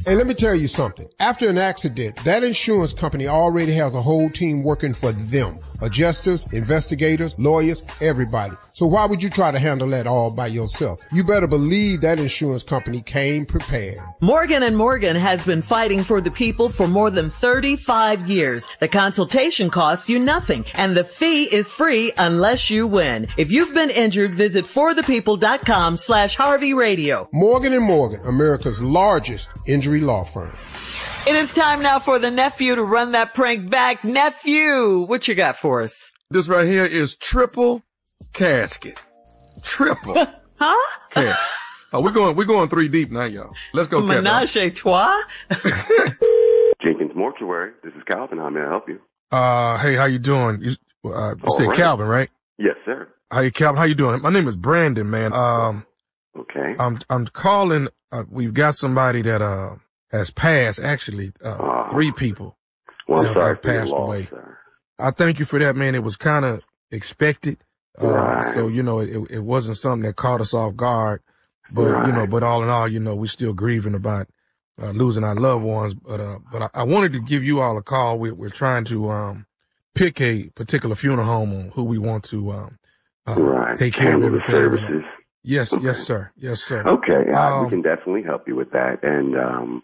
And let me tell you something. After an accident, that insurance company already has a whole team working for them. Adjusters, investigators, lawyers, everybody. So why would you try to handle that all by yourself? You better believe that insurance company came prepared. Morgan & Morgan has been fighting for the people for more than 35 years. The consultation costs you nothing, and the fee is free unless you win. If you've been injured, visit forthepeople.com/Harvey Radio. Morgan & Morgan, America's largest injury law firm. It is time now for the nephew to run that prank back. Nephew, what you got for us? This right here is triple casket. Triple. Huh? Casket. Oh, we're going 3 deep now, y'all. Let's go, Captain. Menage a trois? Jenkins Mortuary. This is Calvin. How may I help you? Hey, how you doing? You said right. Calvin, right? Yes, sir. Hey, Calvin, how you doing? My name is Brandon, man. Okay. I'm calling. We've got somebody that has passed. Actually, 3 people. Well, I'm sorry have passed away. Sir. I thank you for that, man. It was kind of expected. Right. So it wasn't something that caught us off guard. But right. But all in all, we're still grieving about losing our loved ones. But I wanted to give you all a call. We're trying to pick a particular funeral home on who we want to take care of everything. Services. Yes, okay. Yes, sir. Yes, sir. Okay, we can definitely help you with that. And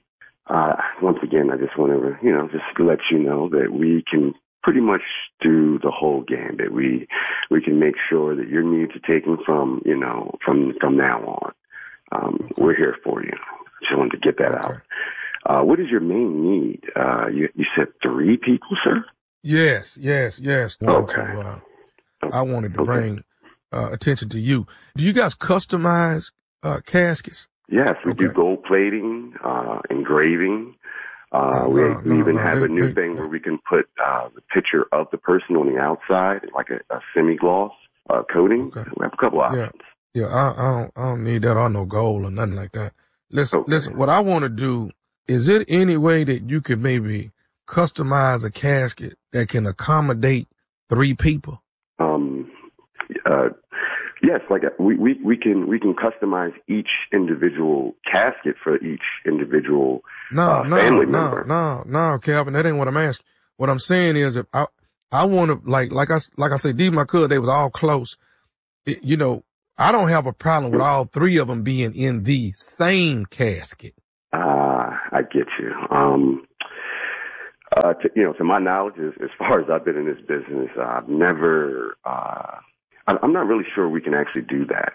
once again, I just want to, just let you know that we can pretty much do the whole gambit. We can make sure that your needs are taken from now on. We're here for you. Just wanted to get that out. What is your main need? You said 3 people, sir? Yes. Okay. I wanted to bring attention to you. Do you guys customize caskets? Yes, we do gold plating, engraving. We even have a new thing where we can put the picture of the person on the outside, like a semi-gloss coating. Okay. We have a couple options. Yeah, I don't need that or no gold or nothing like that. Listen, what I want to do, is it any way that you could maybe customize a casket that can accommodate 3 people? Yes, like we can customize each individual casket for each individual family member. No, Calvin, that ain't what I'm asking. What I'm saying is, if I want to, like I say, these my cousins, they was all close. I don't have a problem with all 3 of them being in the same casket. I get you. To my knowledge, as far as I've been in this business, I've never. I'm not really sure we can actually do that.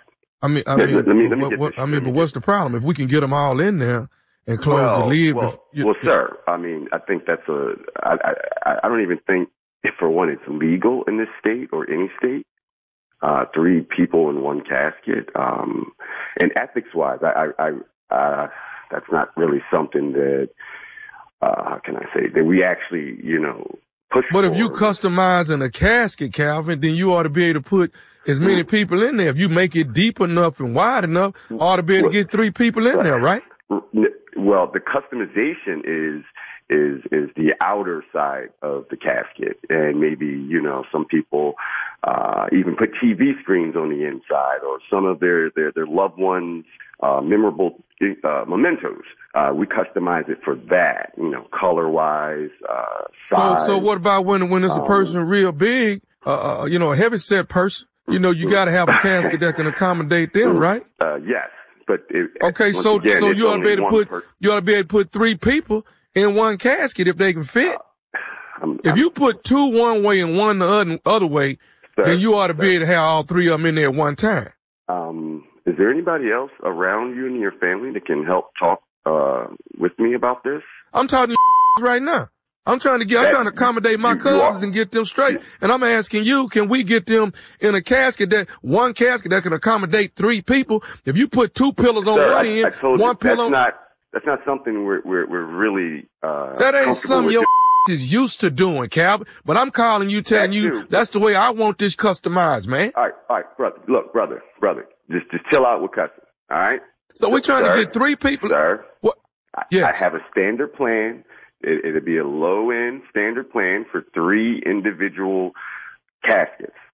But what's the problem? If we can get them all in there and close the lid. Sir, I think that's I don't even think, if for one, it's legal in this state or any state. 3 people in one casket. And ethics-wise, that's not really something that, how can I say, that we actually, push But for. if you customizing a casket, Calvin, then you ought to be able to put as many people in there. If you make it deep enough and wide enough, ought to be able to get 3 people in there, right? Well, the customization is the outer side of the casket, and maybe some people even put TV screens on the inside, or some of their loved ones' memorable mementos. We customize it for that, color wise, size. So what about when it's a person real big, a heavy set person? You got to have a casket that can accommodate them, right? Yes, but so you ought to be able to put 3 people in one casket if they can fit. If you put 2 one way and 1 the other way, then you ought to be able to have all 3 of them in there at one time. Is there anybody else around you and your family that can help talk with me about this? I'm talking to right now. I'm trying to accommodate my cousins and get them straight. And I'm asking you, can we get them in a casket one casket that can accommodate 3 people? If you put 2 pillows on one end, one pillow. That's not something we're really, that ain't something your is used to doing, Calvin. But I'm calling you, telling you that's the way I want this customized, man. All right, brother. Look, brother, just chill out with customs. All right. So we're trying to get 3 people. Sir. What? Yes. I have a standard plan. It'll be a low-end standard plan for 3 individual caskets.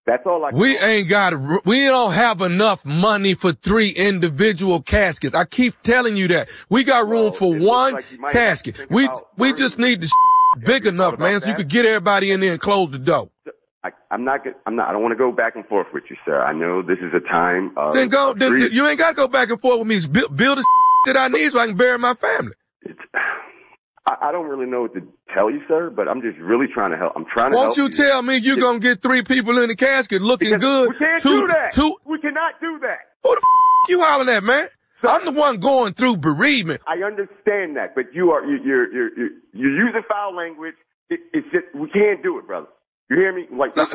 That's all I. We don't have enough money for 3 individual caskets. I keep telling you that. We got room for one casket. We just need the big enough, man, so you could get everybody in there and close the door. I don't want to go back and forth with you, sir. I know this is a time of. Then you ain't got to go back and forth with me. Build the that I need so I can bury my family. I don't really know what to tell you, sir, but I'm just really trying to help. I'm trying to help you. Won't you tell me you're going to get 3 people in the casket looking good? We can't do that. We cannot do that. Who the you hollering at, man? Sir, I'm the one going through bereavement. I understand that, but you're using foul language. It's just, we can't do it, brother. You hear me? Like, hold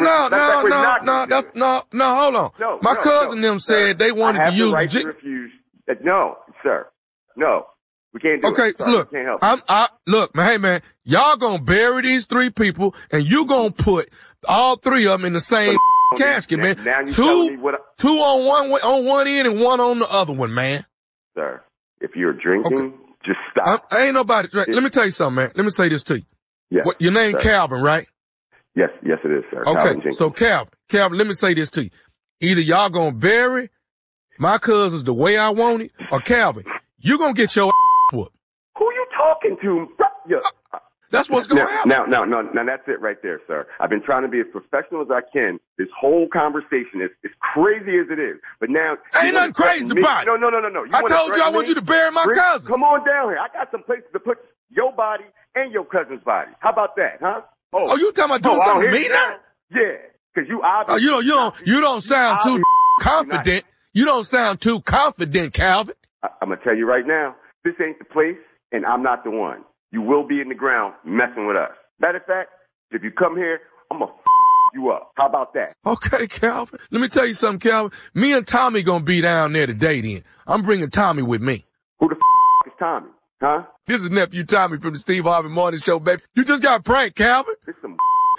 on. My cousin them said they wanted to use the right to refuse. No, sir. No. We can't do it. Okay, look, look, man, hey, man, y'all gonna bury these 3 people and you gonna put all 3 of them in the same casket, man. Now you 2 on one end and 1 on the other one, man. Sir, if you're drinking, just stop. Ain't nobody. Let me tell you something, man. Let me say this to you. Yes, your name sir. Calvin, right? Yes, it is, sir. Okay, so Calvin, let me say this to you. Either y'all gonna bury my cousins the way I want it, or Calvin, you gonna get your whooped. Who you talking to? That's what's gonna happen. Now that's it right there, sir. I've been trying to be as professional as I can. This whole conversation is as crazy as it is. But now ain't nothing crazy about it. No. I told you I want you to bury my cousins. Come on down here. I got some places to put your body and your cousin's body. How about that, huh? Oh, you talking about doing something to me now? Yeah, because you obviously. You don't sound too confident. You don't sound too confident, Calvin. I'm gonna tell you right now, this ain't the place, and I'm not the one. You will be in the ground messing with us. Matter of fact, if you come here, I'm gonna you up. How about that? Okay, Calvin. Let me tell you something, Calvin. Me and Tommy gonna be down there today. Then I'm bringing Tommy with me. Who the is Tommy? Huh? This is nephew Tommy from the Steve Harvey Morning Show, baby. You just got pranked, Calvin. This some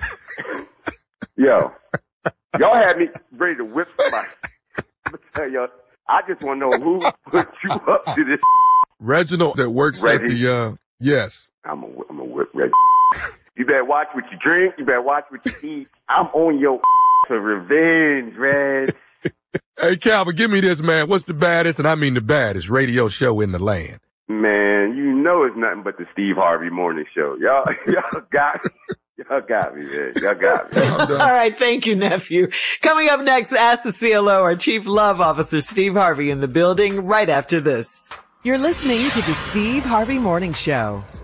Yo, y'all had me ready to whip somebody. I'm gonna tell y'all, I just want to know who put you up to this. Reginald that works Reggie. at the, yes. I'm a whip Reggie. You better watch what you drink. You better watch what you eat. I'm on your for revenge, Reg. Hey, Calvin, give me this, man. What's the baddest, and I mean the baddest, radio show in the land? Man, you know it's nothing but the Steve Harvey Morning Show. Y'all got me. Y'all got me, man. Y'all got me. All right. Thank you, nephew. Coming up next, Ask the CLO, our Chief Love Officer, Steve Harvey, in the building right after this. You're listening to the Steve Harvey Morning Show.